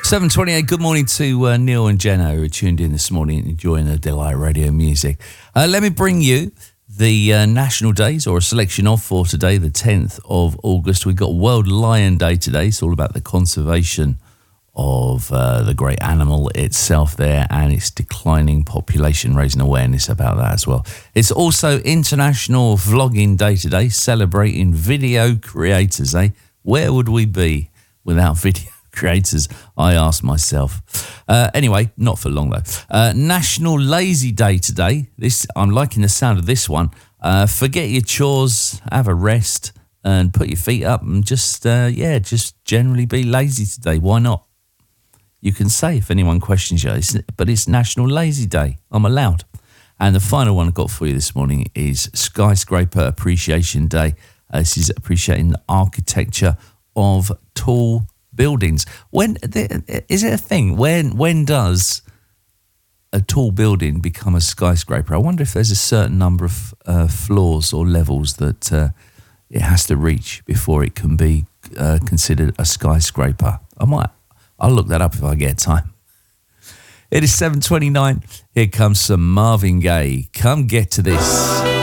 7:28. Good morning to Neil and Jenna who are tuned in this morning enjoying the Delight Radio music. Let me bring you the national days, or a selection of, for today, the 10th of August. We've got World Lion Day today. It's all about the conservation of the great animal itself there and its declining population, raising awareness about that as well. It's also International Vlogging Day today, celebrating video creators, eh? Where would we be without video creators, I ask myself. Anyway, not for long though. National Lazy Day today. I'm liking the sound of this one. Forget your chores, have a rest, and put your feet up and just generally be lazy today. Why not? You can say if anyone questions you, but it's National Lazy Day. I'm allowed. And the final one I've got for you this morning is Skyscraper Appreciation Day. This is appreciating the architecture of tall buildings. Is it a thing? When does a tall building become a skyscraper? I wonder if there's a certain number of floors or levels that it has to reach before it can be considered a skyscraper. I'll look that up if I get time. It is 7:29. Here comes some Marvin Gaye. Come get to this.